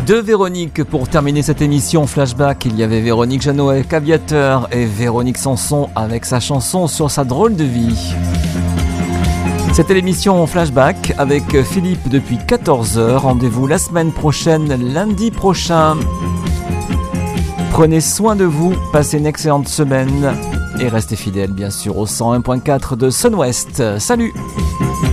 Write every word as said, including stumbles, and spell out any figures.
Deux Véronique pour terminer cette émission Flashback. Il y avait Véronique Jeannot avec Aviateur et Véronique Sanson avec sa chanson sur sa drôle de vie. C'était l'émission Flashback avec Philippe depuis quatorze heures. Rendez-vous la semaine prochaine, lundi prochain. Prenez soin de vous, passez une excellente semaine et restez fidèles bien sûr au cent un point quatre de Sun West. Salut!